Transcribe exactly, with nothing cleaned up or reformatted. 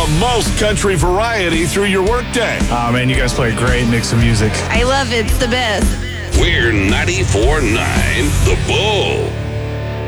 the most country variety through your workday. Oh, man, you guys play a great mix of music. I love it. It's the best. We're ninety-four point nine The Bull.